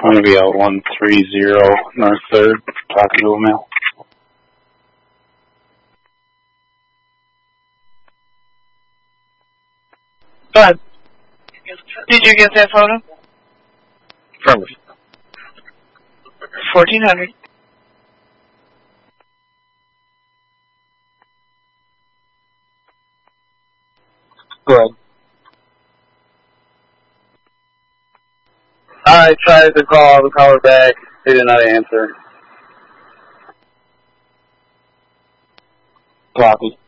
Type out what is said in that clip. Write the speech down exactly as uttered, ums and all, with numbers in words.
I'm going to be out one three zero North third, talking to a male. Go ahead. Did you get that photo? Affirmative. fourteen hundred. Go ahead. I tried to call the caller back. He did not answer. Copy.